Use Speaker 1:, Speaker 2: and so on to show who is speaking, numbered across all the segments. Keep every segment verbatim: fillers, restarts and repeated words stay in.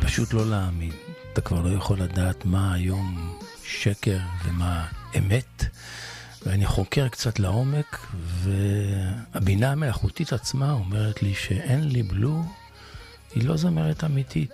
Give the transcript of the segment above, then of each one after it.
Speaker 1: פשוט לא להאמין. אתה כבר לא יכול לדעת מה היום שקר ומה אמת. ואני חוקר קצת לעומק, והבינה המלאכותית עצמה אומרת לי שאין לי בלו, היא לא זמרת אמיתית.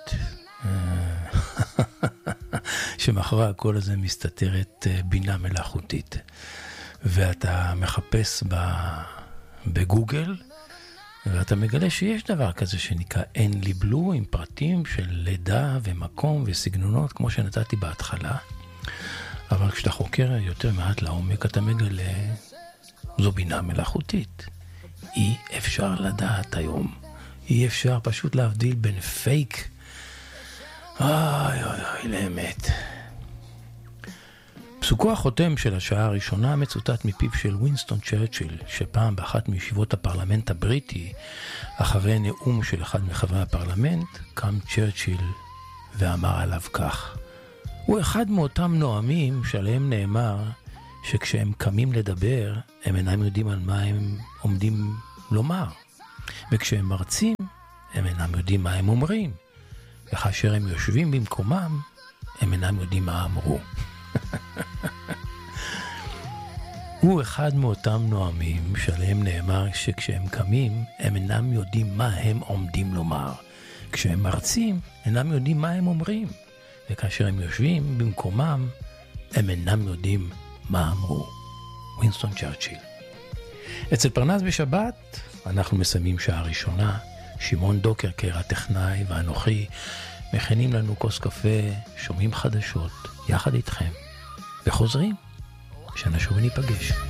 Speaker 1: שמאחורי הכל הזה מסתתרת בינה מלאכותית. ואתה מחפש בגוגל, ואתה מגלה שיש דבר כזה שנקרא אין לי בלו, עם פרטים של לידה ומקום וסגנונות, כמו שנתתי בהתחלה. אבל כשאתה חוקר יותר מעט לעומק, אתה מגלה, זו בינה מלאכותית. אי אפשר לדעת היום. אי אפשר פשוט להבדיל בין פייק. אוי אוי אוי, לאמת. פסוקו החותם של השעה הראשונה מצוטט מפיו של וינסטון צ'רצ'יל, שפעם באחת מישיבות הפרלמנט הבריטי, אחרי נאום של אחד מחברי הפרלמנט, קם צ'רצ'יל ואמר עליו כך: הוא אחד מאותם נואמים שעליהם נאמר שכשהם קמים לדבר, הם אינם יודעים על מה הם עומדים לומר. וכשהם מרצים, הם אינם יודעים מה הם אומרים. וכאשר הם יושבים במקומם, הם אינם יודעים מה אמרו. הוא אחד מאותם נואמים שעליהם נאמר שכשהם קמים, הם אינם יודעים מה הם עומדים לומר. כשהם מרצים, אינם יודעים מה הם אומרים. וכאשר הם יושבים במקומם, הם אינם יודעים מה אמרו. וינסטון צ'רצ'יל. אצל פרנס בשבת, אנחנו מסיימים שעה ראשונה. שמעון דוקרקר, הטכנאי ואנוכי, מכינים לנו כוס קפה, שומעים חדשות, יחד איתכם. וחוזרים, שנשוב וניפגש.